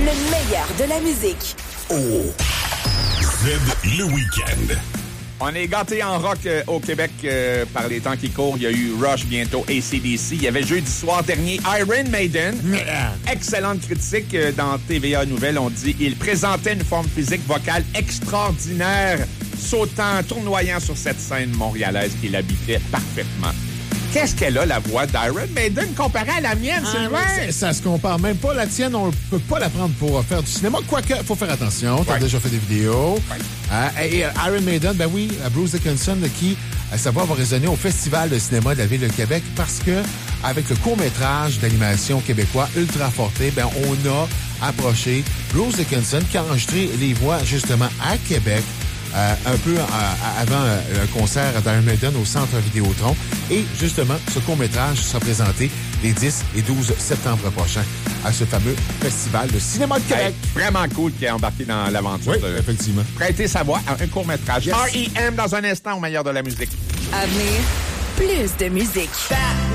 Le meilleur de la musique. Oh. Z le week-end. On est gâtés en rock au Québec par les temps qui courent. Il y a eu Rush, bientôt AC/DC. Il y avait jeudi soir dernier Iron Maiden. Excellente critique dans TVA Nouvelles. On dit il présentait une forme physique vocale extraordinaire, sautant, tournoyant sur cette scène montréalaise qu'il habitait parfaitement. Qu'est-ce qu'elle a, la voix d'Iron Maiden, comparée à la mienne, Sylvain? Ça se compare même pas. La tienne, on ne peut pas la prendre pour faire du cinéma. Quoique, il faut faire attention. Tu as déjà fait des vidéos. Et Iron Maiden, ben oui, Bruce Dickinson, qui, sa voix va résonner au Festival de cinéma de la Ville de Québec parce que, avec le court-métrage d'animation québécois Ultra Forte, ben, on a approché Bruce Dickinson qui a enregistré les voix, justement, à Québec. Un peu avant un concert d'Iron Maiden au Centre Vidéotron. Et justement, ce court-métrage sera présenté les 10 et 12 septembre prochains à ce fameux Festival de cinéma de Québec. Hey, vraiment cool qu'il ait embarqué dans l'aventure. Oui, effectivement. Prêter sa voix à un court-métrage. Yes. R.E.M. dans un instant au meilleur de la musique. À venir, plus de musique.